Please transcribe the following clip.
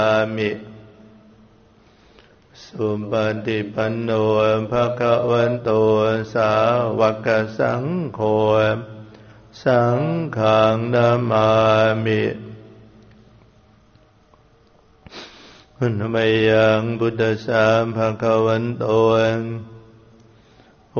มิสุปฏิปันโนภะคะวันโตสาวกสังโฆสังฆังนามามินะมะยังพุทธัสสะภะคะวันโต